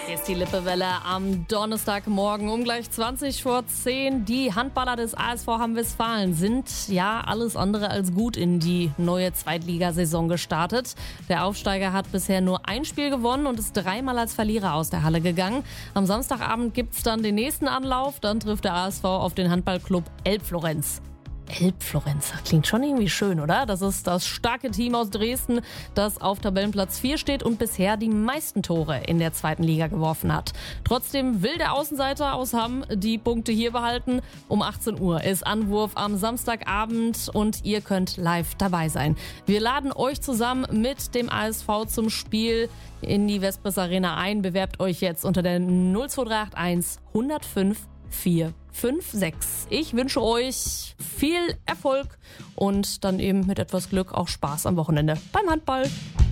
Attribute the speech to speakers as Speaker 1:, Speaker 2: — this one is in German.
Speaker 1: Hier ist die Lippewelle am Donnerstagmorgen um gleich 20:10. Die Handballer des ASV Hamm-Westfalen sind ja alles andere als gut in die neue Zweitligasaison gestartet. Der Aufsteiger hat bisher nur ein Spiel gewonnen und ist dreimal als Verlierer aus der Halle gegangen. Am Samstagabend gibt's dann den nächsten Anlauf. Dann trifft der ASV auf den Handballclub Elbflorenz. Elbflorenz, klingt schon irgendwie schön, oder? Das ist das starke Team aus Dresden, das auf Tabellenplatz 4 steht und bisher die meisten Tore in der zweiten Liga geworfen hat. Trotzdem will der Außenseiter aus Hamm die Punkte hier behalten. Um 18 Uhr ist Anwurf am Samstagabend und ihr könnt live dabei sein. Wir laden euch zusammen mit dem ASV zum Spiel in die Vespris Arena ein. Bewerbt euch jetzt unter der 02381 105 456. Ich wünsche euch viel Erfolg und dann eben mit etwas Glück auch Spaß am Wochenende beim Handball.